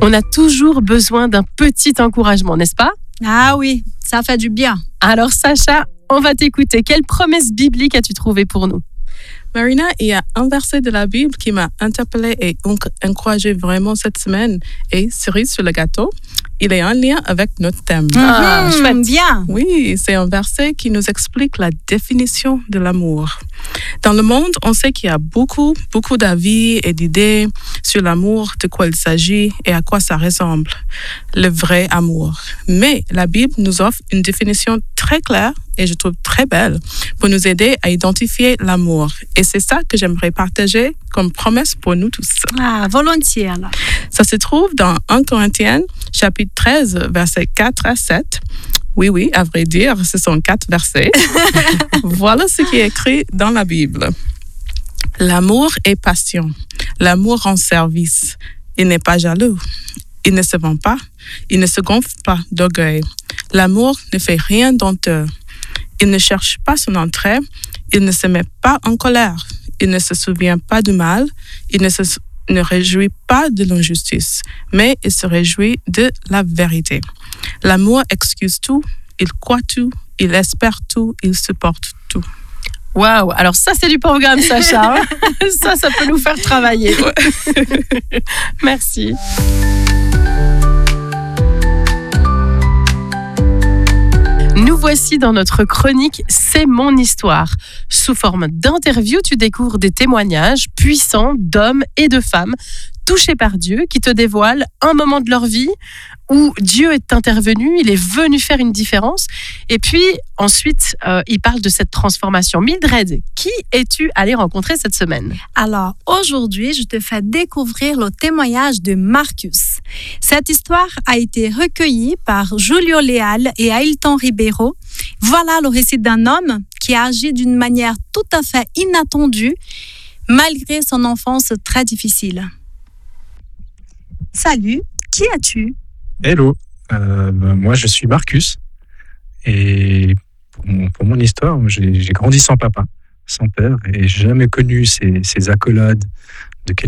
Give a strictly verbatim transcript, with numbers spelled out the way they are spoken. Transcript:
On a toujours besoin d'un petit encouragement, n'est-ce pas ? Ah oui, ça fait du bien. Alors Sacha, on va t'écouter. Quelle promesse biblique as-tu trouvée pour nous ? Marina, il y a un verset de la Bible qui m'a interpellée et encouragée vraiment cette semaine. Et cerise sur le gâteau, il est en lien avec notre thème. Ah, Mmh, chouette. bien. Oui, c'est un verset qui nous explique la définition de l'amour. Dans le monde, on sait qu'il y a beaucoup, beaucoup d'avis et d'idées sur l'amour, de quoi il s'agit et à quoi ça ressemble, le vrai amour. Mais la Bible nous offre une définition très claire et je trouve très belle pour nous aider à identifier l'amour. Et c'est ça que j'aimerais partager comme promesse pour nous tous. Ah, volontiers alors. Ça se trouve dans premier Corinthiens, chapitre treize, versets quatre à sept. Oui, oui, à vrai dire, ce sont quatre versets. Voilà ce qui est écrit dans la Bible. L'amour est patient. L'amour rend service. Il n'est pas jaloux. Il ne se vend pas. Il ne se gonfle pas d'orgueil. L'amour ne fait rien d'honteux. Il ne cherche pas son entrée. Il ne se met pas en colère. Il ne se souvient pas du mal. Il ne se ne réjouit pas de l'injustice, mais il se réjouit de la vérité. L'amour excuse tout, il croit tout, il espère tout, il supporte tout. Waouh, alors ça c'est du programme Sacha. Hein. ça, ça peut nous faire travailler. Ouais. Merci. Nous voici dans notre chronique « C'est mon histoire ». Sous forme d'interview, tu découvres des témoignages puissants d'hommes et de femmes touchés par Dieu qui te dévoilent un moment de leur vie où Dieu est intervenu, il est venu faire une différence. Et puis ensuite, euh, il parle de cette transformation. Mildred, qui es-tu allé rencontrer cette semaine ? Alors, aujourd'hui, je te fais découvrir le témoignage de Marcus. Cette histoire a été recueillie par Julio Leal et Ailton Ribeiro. Voilà le récit d'un homme qui a agi d'une manière tout à fait inattendue, malgré son enfance très difficile. Salut, qui es-tu ? Hello, euh, ben, moi je suis Marcus et pour mon, pour mon histoire, j'ai, j'ai grandi sans papa, sans père et j'ai jamais connu ces, ces accolades